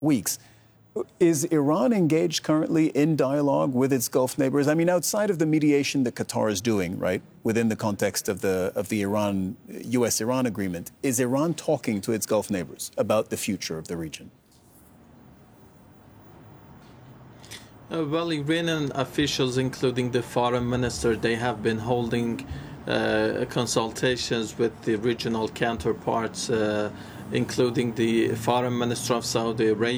weeks. Is Iran engaged currently in dialogue with its Gulf neighbors? I mean, outside of the mediation that Qatar is doing, right, within the context of the U.S.-Iran agreement, is Iran talking to its Gulf neighbors about the future of the region? Well, Iranian officials, including the foreign minister, they have been holding consultations with the regional counterparts, including the foreign minister of Saudi Arabia.